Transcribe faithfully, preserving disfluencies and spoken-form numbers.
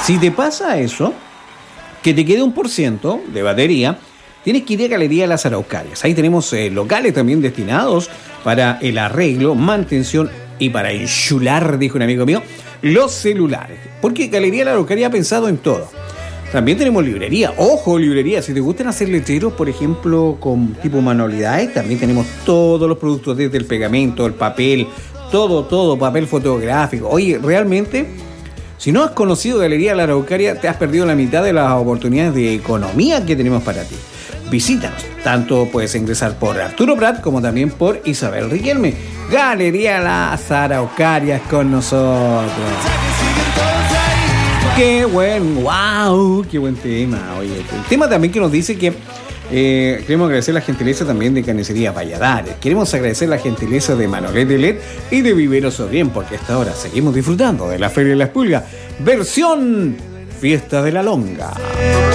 Si te pasa eso, que te quede un por ciento de batería, tienes que ir a Galería Las Araucarias. Ahí tenemos eh, locales también destinados para el arreglo, mantención y para enchular, dijo un amigo mío, los celulares. Porque Galería Las Araucarias ha pensado en todo. También tenemos librería. Ojo, librería. Si te gustan hacer letreros, por ejemplo, con tipo manualidades, también tenemos todos los productos, desde el pegamento, el papel, todo, todo, papel fotográfico. Oye, realmente, si no has conocido Galería La Araucaria, te has perdido la mitad de las oportunidades de economía que tenemos para ti. Visítanos. Tanto puedes ingresar por Arturo Prat como también por Isabel Riquelme. Galería Las Araucarias con nosotros. Qué buen, wow, qué buen tema. Oye, el tema también que nos dice que eh, queremos agradecer la gentileza también de Carnicería Valladares. Queremos agradecer la gentileza de Manolet de L E D y de Vivero Sobrien, porque hasta ahora seguimos disfrutando de la Feria de las Pulgas, versión Fiesta de la Longa.